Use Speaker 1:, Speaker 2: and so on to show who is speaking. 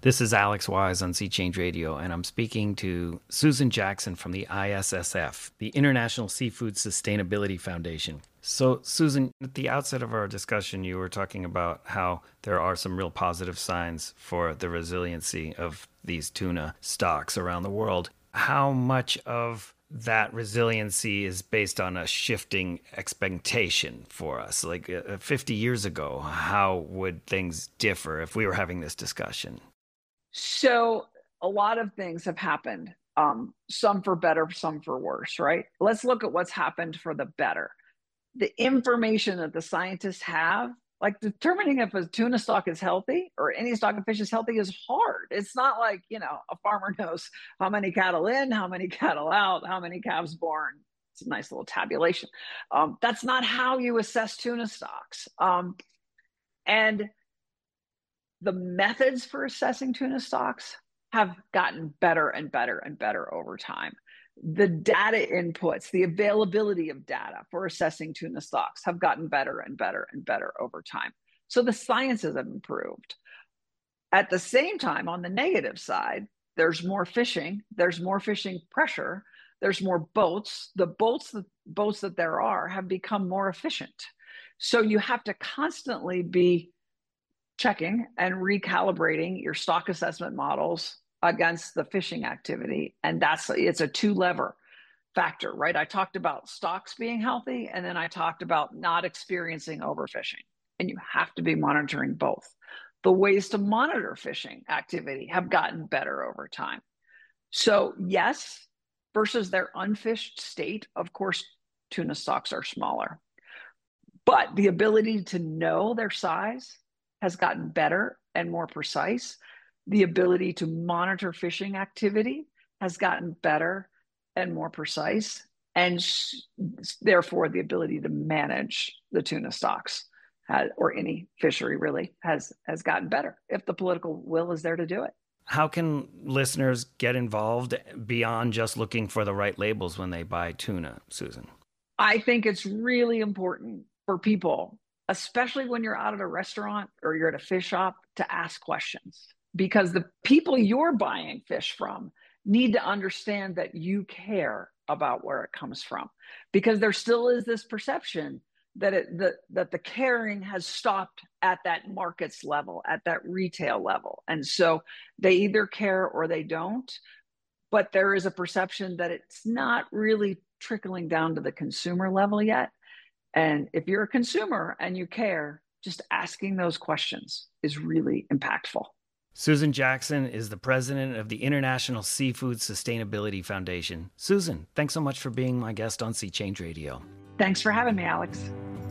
Speaker 1: This is Alex Wise on Sea Change Radio, and I'm speaking to Susan Jackson from the ISSF, the International Seafood Sustainability Foundation. So, Susan, at the outset of our discussion, you were talking about how there are some real positive signs for the resiliency of these tuna stocks around the world. How much of that resiliency is based on a shifting expectation for us? Like 50 years ago, how would things differ if we were having this discussion?
Speaker 2: So a lot of things have happened, some for better, some for worse, right? Let's look at what's happened for the better. The information that the scientists have, like determining if a tuna stock is healthy or any stock of fish is healthy, is hard. It's not like, a farmer knows how many cattle in, how many cattle out, how many calves born. It's a nice little tabulation. That's not how you assess tuna stocks. And the methods for assessing tuna stocks have gotten better and better and better over time. The data inputs, the availability of data for assessing tuna stocks have gotten better and better and better over time. So the sciences have improved. At the same time, on the negative side, there's more fishing pressure, there's more boats. The boats that there are have become more efficient. So you have to constantly be checking and recalibrating your stock assessment models against the fishing activity. And it's a two lever factor, right? I talked about stocks being healthy, and then I talked about not experiencing overfishing. And you have to be monitoring both. The ways to monitor fishing activity have gotten better over time. So, yes, versus their unfished state, of course, tuna stocks are smaller. But the ability to know their size has gotten better and more precise. The ability to monitor fishing activity has gotten better and more precise. And therefore, the ability to manage the tuna stocks or any fishery really has gotten better if the political will is there to do it.
Speaker 1: How can listeners get involved beyond just looking for the right labels when they buy tuna, Susan?
Speaker 2: I think it's really important for people, especially when you're out at a restaurant or you're at a fish shop, to ask questions, because the people you're buying fish from need to understand that you care about where it comes from, because there still is this perception that that the caring has stopped at that markets level, at that retail level. And so they either care or they don't, but there is a perception that it's not really trickling down to the consumer level yet. And if you're a consumer and you care, just asking those questions is really impactful.
Speaker 1: Susan Jackson is the president of the International Seafood Sustainability Foundation. Susan, thanks so much for being my guest on Sea Change Radio.
Speaker 2: Thanks for having me, Alex.